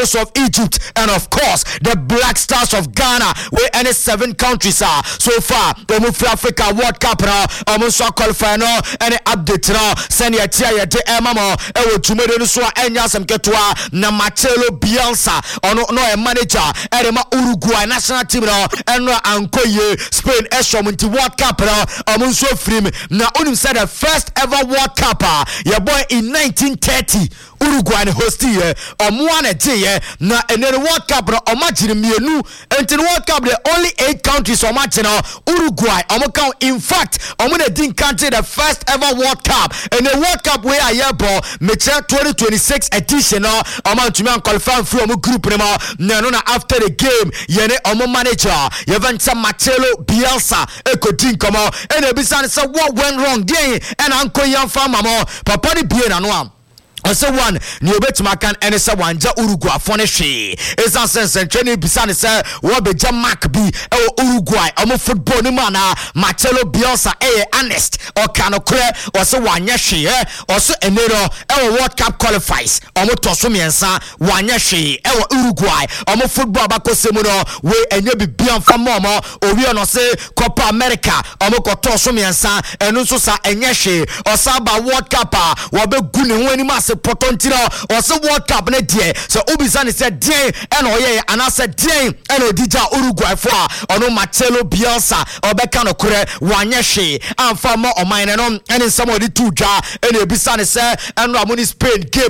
Pharaohs of Egypt, and of course the Black Stars of Ghana. Where any 7 countries are so far. The move Africa World Cup now. Almost qualify now. Any update now. Send your tia de Emamo. Ewo tumede no so enya sem ketua na Marcelo Bielsa. Ono no a manager. Erema Uruguay national team now. Enro Ankoye Spain Eshomunti World Cup now. Almost so free. Now unim said the first ever World Cup. Your boy in 1930. Uruguay host here. Omwane tie na ene World Cup no omagire mienu. Enti World Cup the only 8 countries omagire no Uruguay. Omaka in fact omune din country the first ever World Cup. And the World Cup we are here bro. Mecha 2026 edition no omantumi an qualify from group no na after the game yene omo manager Yevanta Marcelo Bielsa ekodin komo and ebisa say what went wrong there and anko yan fama mo papa ni bie na no am. I say one, you bet my can and say one, Ja Uruguay for a she. It's a sense and training beside say what be Jam Mac be Uruguay, I'm a football mana, Marcelo Bielsa, honest, or Cano Cre, or so one yashi, or so Enero, our World Cup qualifies, or Motosumiansa, one yashi, our Uruguay, I'm a football bako semuno, we and you be beyond from Momo, or we are not say Copa America, or Motosumiansa, and also sa Enyashi, or Saba World Cup, or be Guni when he Potontino or so World Cup ne die so Obizani said die and oye and I said die and Odija Uruguay for ono Marcelo Bielsa or Bekano Kure Wanyashi and for more on mine and in some of the 2 jar and Obizani said and Ramoni Spain game